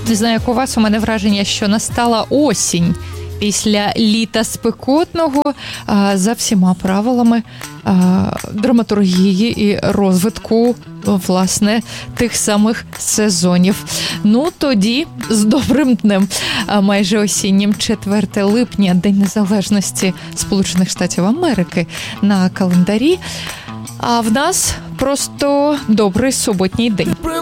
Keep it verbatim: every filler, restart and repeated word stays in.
Не знаю, як у вас, у мене враження, що настала осінь після літа спекотного за всіма правилами драматургії і розвитку, власне, тих самих сезонів. Ну, тоді з добрим днем, майже осіннім, четвертого липня, День Незалежності Сполучених Штатів Америки на календарі. А в нас просто добрий суботній день.